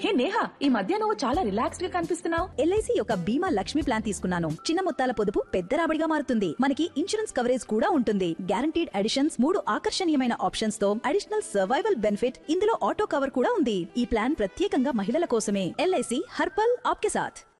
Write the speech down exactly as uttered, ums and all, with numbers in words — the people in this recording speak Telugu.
హే నేహా, ఈ మధ్య నువ్వు చాలా రిలాక్స్డ్ గా కనిపిస్తున్నావు. ఎల్ఐసి యొక్క బీమా లక్ష్మి ప్లాన్ తీసుకున్నాను. చిన్న మొత్తాల పొదుపు పెద్ద రాబడిగా మారుతుంది. మనకి ఇన్సూరెన్స్ కవరేజ్ కూడా ఉంటుంది. గ్యారంటీడ్ అడిషన్స్, మూడు ఆకర్షణీయమైన ఆప్షన్స్ తో అడిషనల్ సర్వైవల్ బెనిఫిట్, ఇందులో ఆటో కవర్ కూడా ఉంది. ఈ ప్లాన్ ప్రత్యేకంగా మహిళల కోసమే. ఎల్ఐసి హర్పల్ ఆప్కే సాథ్.